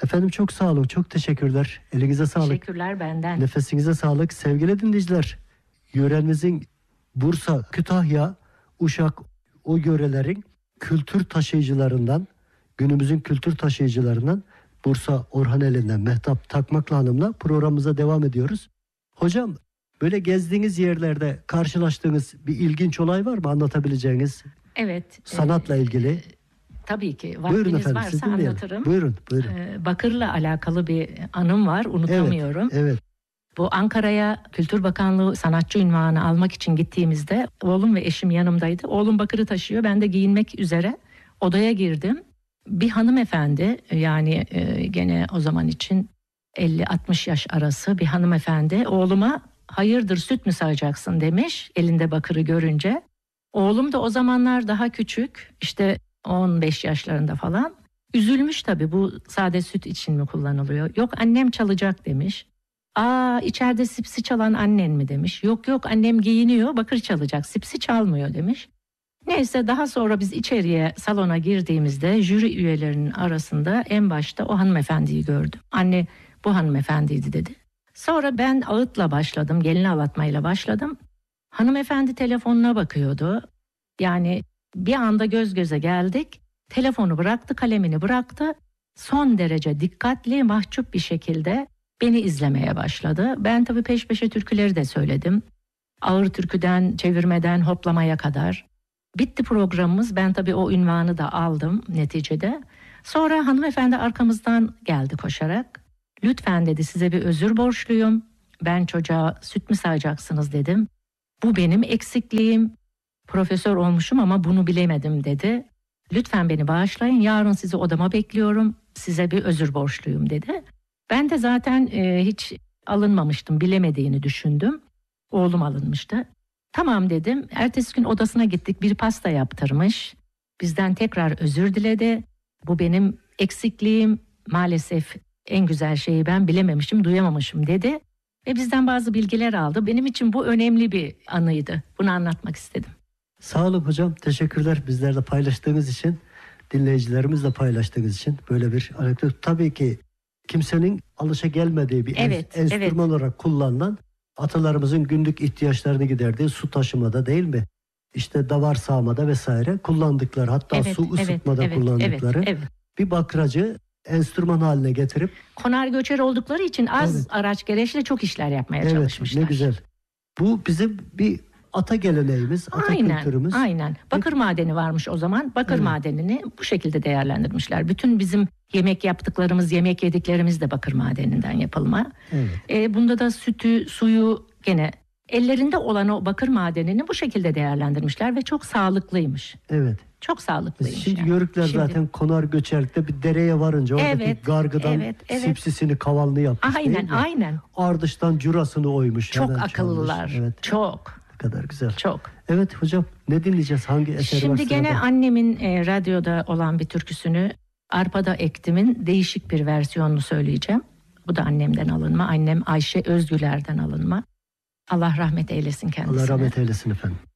Efendim çok sağ olun, çok teşekkürler. Elinize sağlık. Teşekkürler benden. Nefesinize sağlık. Sevgili dinleyiciler, yöremizin Bursa, Kütahya, Uşak, o yörelerin kültür taşıyıcılarından, günümüzün kültür taşıyıcılarından Bursa Orhaneli'nden Mehtap Takmaklı Hanım'la programımıza devam ediyoruz. Hocam, böyle gezdiğiniz yerlerde karşılaştığınız bir ilginç olay var mı anlatabileceğiniz? Evet. Sanatla ilgili. Tabii ki. Buyurun Vaktiniz efendim, varsa anlatırım. Buyurun. Bakır'la alakalı bir anım var. Unutamıyorum. Evet. Bu Ankara'ya Kültür Bakanlığı sanatçı unvanı almak için gittiğimizde oğlum ve eşim yanımdaydı. Oğlum bakırı taşıyor. Ben de giyinmek üzere odaya girdim. Bir hanımefendi, yani gene o zaman için 50-60 yaş arası bir hanımefendi oğluma hayırdır süt mü sağacaksın demiş elinde bakırı görünce. Oğlum da o zamanlar daha küçük, işte 15 yaşlarında falan. Üzülmüş tabii, bu sade süt için mi kullanılıyor? Yok, annem çalacak demiş. İçeride sipsi çalan annen mi demiş. Yok annem giyiniyor, bakır çalacak, sipsi çalmıyor demiş. Neyse, daha sonra biz içeriye, salona girdiğimizde jüri üyelerinin arasında en başta o hanımefendiyi gördüm. Anne bu hanımefendiydi dedi. Sonra ben ağıtla başladım, gelin ağlatmayla başladım. Hanımefendi telefonuna bakıyordu. Yani bir anda göz göze geldik. Telefonu bıraktı, kalemini bıraktı. Son derece dikkatli, mahcup bir şekilde beni izlemeye başladı. Ben tabii peş peşe türküleri de söyledim. Ağır türküden, çevirmeden, hoplamaya kadar. Bitti programımız. Ben tabii o ünvanı da aldım neticede. Sonra hanımefendi arkamızdan geldi koşarak. Lütfen dedi, size bir özür borçluyum. Ben çocuğa süt mü sağacaksınız dedim. Bu benim eksikliğim. Profesör olmuşum ama bunu bilemedim dedi. Lütfen beni bağışlayın. Yarın sizi odama bekliyorum. Size bir özür borçluyum dedi. Ben de zaten hiç alınmamıştım. Bilemediğini düşündüm. Oğlum alınmıştı. Tamam dedim. Ertesi gün odasına gittik. Bir pasta yaptırmış. Bizden tekrar özür diledi. Bu benim eksikliğim. Maalesef en güzel şeyi ben bilememişim, duyamamışım dedi. Ve bizden bazı bilgiler aldı. Benim için bu önemli bir anıydı. Bunu anlatmak istedim. Sağ olun hocam. Teşekkürler bizlerle paylaştığınız için. Dinleyicilerimizle paylaştığınız için. Böyle bir anekdot. Tabii ki kimsenin alışagelmediği bir enstrüman olarak kullanılan, atalarımızın günlük ihtiyaçlarını giderdiği su taşımada, değil mi? İşte davar sağmada vesaire kullandıkları, hatta su ısıtmada kullandıkları bir bakracı enstrüman haline getirip konar göçer oldukları için az araç gereçle çok işler yapmaya çalışmışlar. Ne güzel. Bu bizim bir ata geleneğimiz, ata kültürümüz. Aynen. Bakır madeni varmış o zaman. Bakır madenini bu şekilde değerlendirmişler. Bütün bizim yemek yaptıklarımız, yemek yediklerimiz de bakır madeninden yapılma. Bunda da sütü, suyu gene ellerinde olan o bakır madenini bu şekilde değerlendirmişler ve çok sağlıklıymış. Evet. Çok sağlıklıymış. Şimdi Yörükler zaten konar göçerlikte bir dereye varınca oradaki gargıdan sipsisini, kavalını yapmış. Aynen. Ardıştan curasını oymuş. Çok akıllılar. Çok. Ne kadar güzel. Çok. Evet hocam, ne dinleyeceğiz? Hangi eser var? Şimdi gene annemin radyoda olan bir türküsünü, Arpada Ektim'in değişik bir versiyonunu söyleyeceğim. Bu da annemden alınma. Annem Ayşe Özgüler'den alınma. Allah rahmet eylesin kendisine. Allah rahmet eylesin efendim.